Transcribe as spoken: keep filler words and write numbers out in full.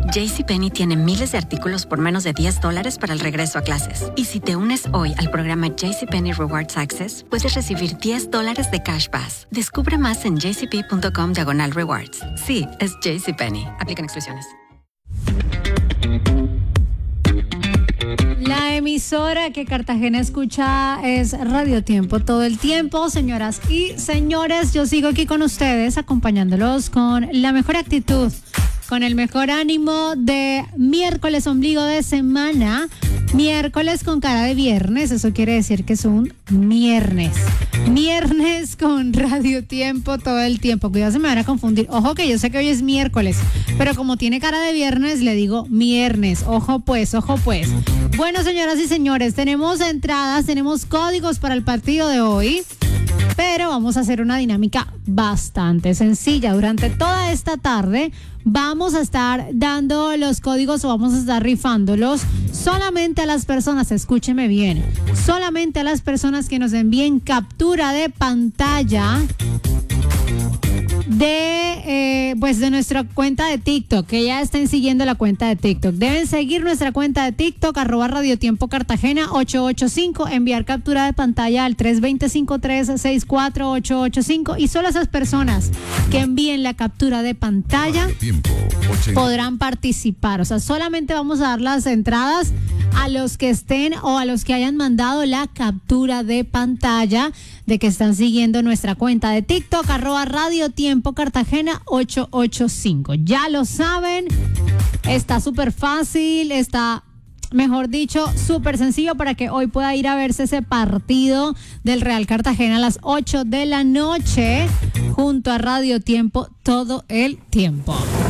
JCPenney tiene miles de artículos por menos de diez dólares para el regreso a clases. Y si te unes hoy al programa JCPenney Rewards Access, puedes recibir diez dólares de Cash Pass. Descubre más en jcp.com diagonal rewards. Sí, es JCPenney. Aplican exclusiones. La emisora que Cartagena escucha es Radio Tiempo todo el tiempo. Señoras y señores, yo sigo aquí con ustedes acompañándolos con la mejor actitud, con el mejor ánimo de miércoles, ombligo de semana, miércoles con cara de viernes. Eso quiere decir que es un viernes. Viernes con Radio Tiempo todo el tiempo. Cuidado, se me van a confundir. Ojo que yo sé que hoy es miércoles, pero como tiene cara de viernes, le digo viernes. Ojo pues, ojo pues. Bueno, señoras y señores, tenemos entradas, tenemos códigos para el partido de hoy, pero vamos a hacer una dinámica bastante sencilla. Durante toda esta tarde vamos a estar dando los códigos o vamos a estar rifándolos solamente a las personas, escúcheme bien, solamente a las personas que nos envíen captura de pantalla de eh, pues de nuestra cuenta de TikTok, que ya estén siguiendo la cuenta de TikTok. Deben seguir nuestra cuenta de TikTok, arroba Radio Tiempo Cartagena ocho ocho cinco, enviar captura de pantalla al tres dos cinco, tres seis cuatro, ocho ocho cinco, y solo esas personas que envíen la captura de pantalla podrán participar. O sea, solamente vamos a dar las entradas a los que estén o a los que hayan mandado la captura de pantalla de que están siguiendo nuestra cuenta de TikTok, arroba Radio Tiempo Cartagena ocho ocho cinco. Ya lo saben, está súper fácil, está, mejor dicho, súper sencillo para que hoy pueda ir a verse ese partido del Real Cartagena a las ocho de la noche junto a Radio Tiempo todo el tiempo.